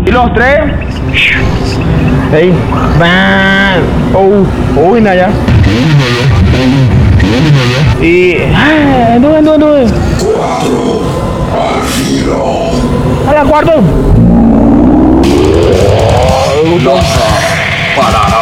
Y los tres. Ey. Uy, Naya. Y. No. A la cuarto. Para